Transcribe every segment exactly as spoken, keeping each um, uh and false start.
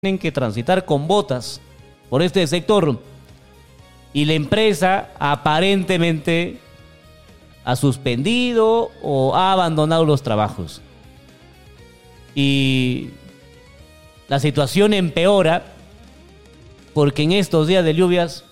tienen que transitar con botas por este sector y la empresa aparentemente ha suspendido o ha abandonado los trabajos. Y la situación empeora porque en estos días de lluvias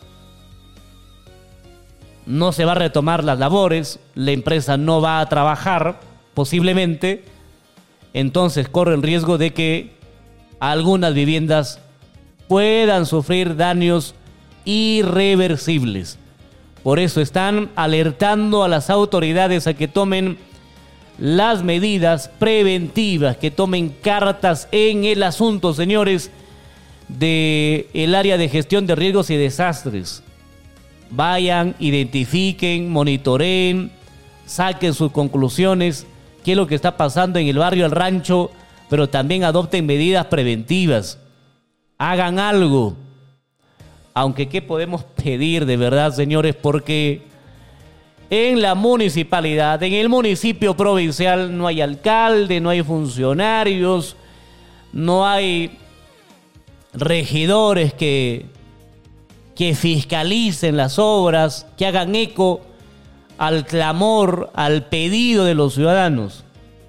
no se va a retomar las labores, la empresa no va a trabajar posiblemente, entonces corre el riesgo de que algunas viviendas puedan sufrir daños irreversibles. Por eso están alertando a las autoridades a que tomen las medidas preventivas, que tomen cartas en el asunto, señores, del área de gestión de riesgos y desastres. Vayan, identifiquen, monitoreen, saquen sus conclusiones, qué es lo que está pasando en el barrio El Rancho, pero también adopten medidas preventivas. Hagan algo. Aunque, ¿qué podemos pedir de verdad, señores? Porque en la municipalidad, en el municipio provincial, no hay alcalde, no hay funcionarios, no hay regidores que, que fiscalicen las obras, que hagan eco al clamor, al pedido de los ciudadanos.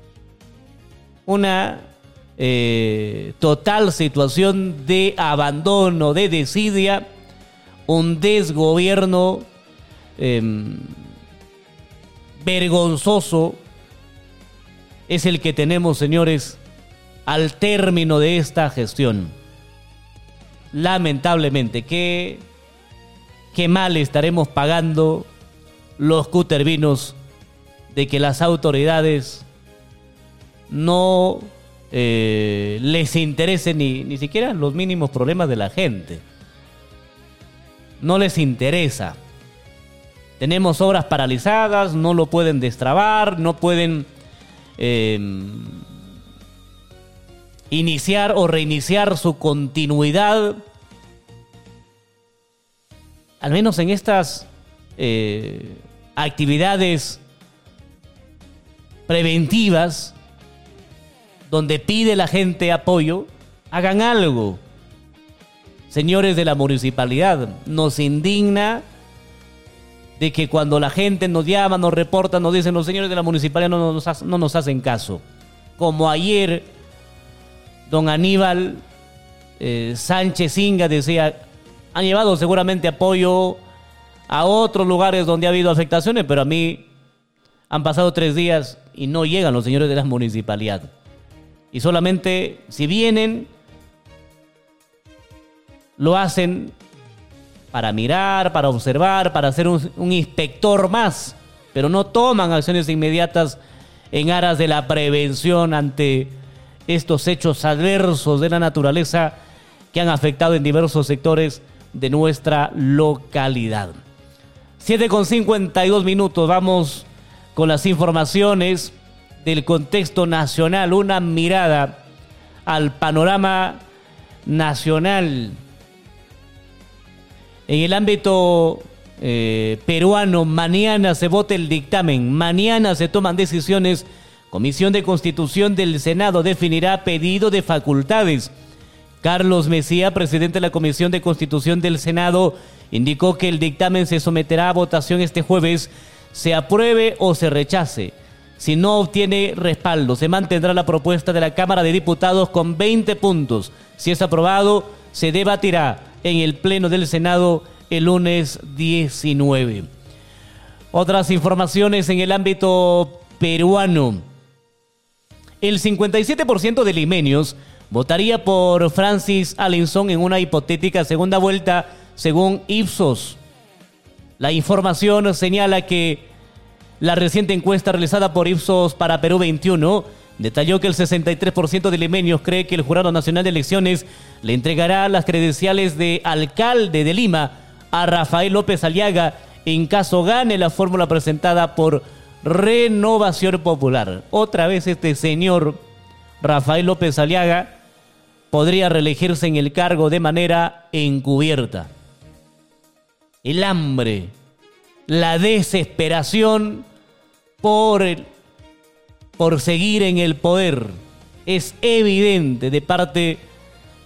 Una eh, total situación de abandono, de desidia, un desgobierno eh, vergonzoso es el que tenemos, señores, al término de esta gestión. Lamentablemente, qué, qué mal estaremos pagando los cutervinos de que las autoridades no eh, les interesen ni, ni siquiera los mínimos problemas de la gente. No les interesa. Tenemos obras paralizadas, no lo pueden destrabar, no pueden eh, iniciar o reiniciar su continuidad. Al menos en estas eh, actividades preventivas, donde pide la gente apoyo, hagan algo. Señores de la municipalidad, nos indigna de que cuando la gente nos llama, nos reporta, nos dicen los señores de la municipalidad no nos, no nos hacen caso. Como ayer, don Aníbal eh, Sánchez Inga decía, han llevado seguramente apoyo a otros lugares donde ha habido afectaciones, pero a mí han pasado tres días y no llegan los señores de la municipalidad. Y solamente si vienen, lo hacen para mirar, para observar, para ser un, un inspector más, pero no toman acciones inmediatas en aras de la prevención ante estos hechos adversos de la naturaleza que han afectado en diversos sectores de nuestra localidad. siete con cincuenta y dos minutos, vamos con las informaciones del contexto nacional, una mirada al panorama nacional. En el ámbito eh, peruano, mañana se vota el dictamen, mañana se toman decisiones. Comisión de Constitución del Senado definirá pedido de facultades. Carlos Mejía, presidente de la Comisión de Constitución del Senado, indicó que el dictamen se someterá a votación este jueves, se apruebe o se rechace. Si no obtiene respaldo, se mantendrá la propuesta de la Cámara de Diputados con veinte puntos. Si es aprobado, se debatirá en el Pleno del Senado el lunes diecinueve. Otras informaciones en el ámbito peruano. El cincuenta y siete por ciento de limeños votaría por Francis Alinson en una hipotética segunda vuelta, según Ipsos. La información señala que la reciente encuesta realizada por Ipsos para Perú veintiuno detalló que el sesenta y tres por ciento de limeños cree que el Jurado Nacional de Elecciones le entregará las credenciales de alcalde de Lima a Rafael López Aliaga en caso gane la fórmula presentada por Renovación Popular. Otra vez este señor Rafael López Aliaga podría reelegirse en el cargo de manera encubierta. El hambre, la desesperación por el por seguir en el poder es evidente de parte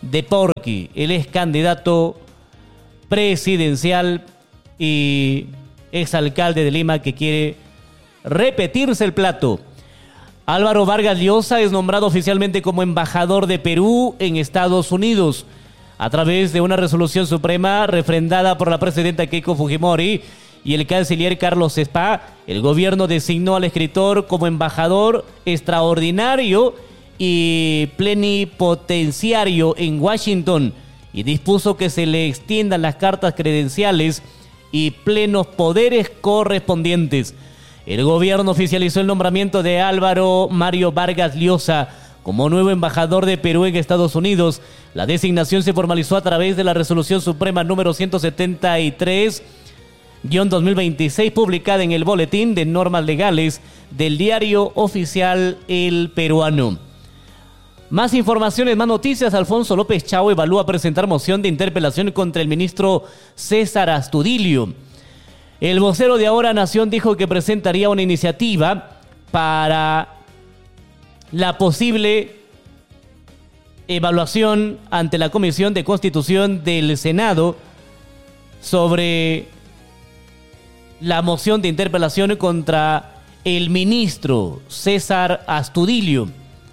de Porqui. Él es candidato presidencial y exalcalde de Lima que quiere repetirse el plato. Álvaro Vargas Llosa es nombrado oficialmente como embajador de Perú en Estados Unidos. A través de una resolución suprema refrendada por la presidenta Keiko Fujimori y el canciller Carlos Spa, el gobierno designó al escritor como embajador extraordinario y plenipotenciario en Washington y dispuso que se le extiendan las cartas credenciales y plenos poderes correspondientes. El gobierno oficializó el nombramiento de Álvaro Mario Vargas Llosa como nuevo embajador de Perú en Estados Unidos. La designación se formalizó a través de la Resolución Suprema número ciento setenta y tres guión dos mil veintiséis, publicada en el Boletín de Normas Legales del Diario Oficial El Peruano. Más informaciones, más noticias. Alfonso López Chao evalúa presentar moción de interpelación contra el ministro César Astudillo. El vocero de Ahora Nación dijo que presentaría una iniciativa para la posible evaluación ante la Comisión de Constitución del Senado sobre la moción de interpelación contra el ministro César Astudillo.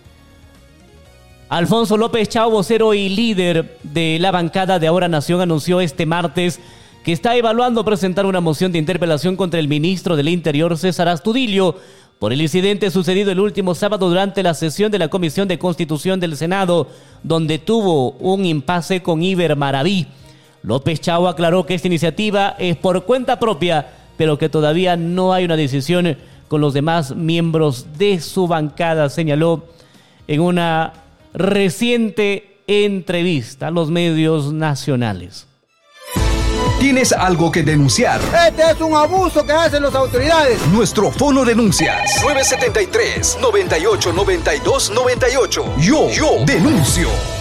Alfonso López Chao, vocero y líder de la bancada de Ahora Nación, anunció este martes que está evaluando presentar una moción de interpelación contra el ministro del Interior, César Astudillo, por el incidente sucedido el último sábado durante la sesión de la Comisión de Constitución del Senado, donde tuvo un impasse con Iber Maraví. López Chao aclaró que esta iniciativa es por cuenta propia, pero que todavía no hay una decisión con los demás miembros de su bancada, señaló en una reciente entrevista a los medios nacionales. ¿Tienes algo que denunciar? Este es un abuso que hacen las autoridades. Nuestro fono denuncias nueve siete tres, nueve ocho, nueve dos, nueve ocho. Yo, yo denuncio.